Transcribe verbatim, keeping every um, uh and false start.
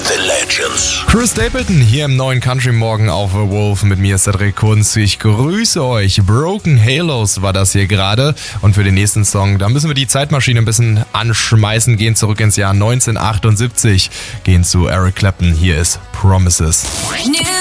The Legends. Chris Stapleton hier im neuen Country Morgen auf The Wolf. Mit mir ist Cedric Kunz. Ich grüße euch. Broken Halos war das hier gerade. Und für den nächsten Song, da müssen wir die Zeitmaschine ein bisschen anschmeißen, gehen zurück ins Jahr neunzehnhundertachtundsiebzig, gehen zu Eric Clapton. Hier ist Promises.